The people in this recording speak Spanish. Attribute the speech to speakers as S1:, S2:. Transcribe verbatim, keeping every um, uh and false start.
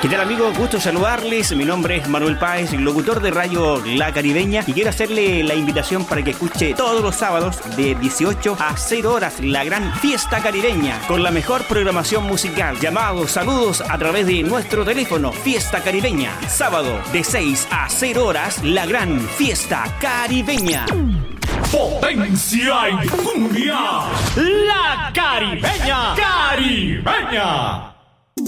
S1: ¿Qué tal, amigos? Gusto saludarles. Mi nombre es Manuel Páez, locutor de Radio La Caribeña, y quiero hacerle la invitación para que escuche todos los sábados de dieciocho a cero horas la gran fiesta caribeña con la mejor programación musical. Llamados, saludos a través de nuestro teléfono. Fiesta Caribeña, sábado de seis a cero horas la gran fiesta caribeña.
S2: Potencia y cumbia. La Caribeña. Caribeña.